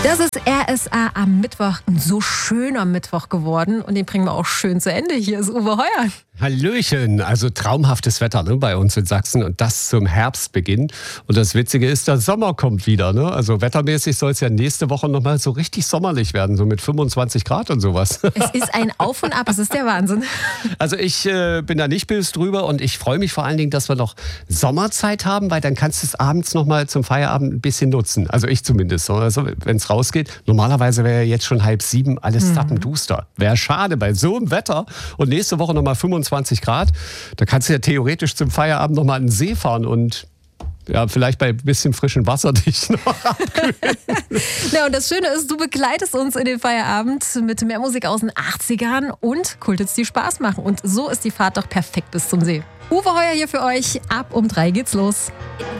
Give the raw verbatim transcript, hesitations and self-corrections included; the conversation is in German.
Das ist R S A am Mittwoch. Ein so schöner Mittwoch geworden. Und den bringen wir auch schön zu Ende. Hier ist Uwe Heuer. Hallöchen, also traumhaftes Wetter, ne, bei uns in Sachsen und das zum Herbstbeginn. Und das Witzige ist, der Sommer kommt wieder. Ne? Also wettermäßig soll es ja nächste Woche nochmal so richtig sommerlich werden, so mit fünfundzwanzig Grad und sowas. Es ist ein Auf und Ab, es ist der Wahnsinn. Also ich äh, bin da nicht böse drüber und ich freue mich vor allen Dingen, dass wir noch Sommerzeit haben, weil dann kannst du es abends nochmal zum Feierabend ein bisschen nutzen. Also ich zumindest. Also wenn es rausgeht, normalerweise wäre ja jetzt schon halb sieben alles Mhm. zappenduster. Wäre schade bei so einem Wetter und nächste Woche nochmal fünfundzwanzig Grad. Da kannst du ja theoretisch zum Feierabend nochmal an den See fahren und ja, vielleicht bei ein bisschen frischem Wasser dich noch abkühlen. Ja, und das Schöne ist, du begleitest uns in den Feierabend mit mehr Musik aus den achtzigern und Kulthits, die Spaß machen. Und so ist die Fahrt doch perfekt bis zum See. Uwe Heuer hier für euch. Ab um drei geht's los.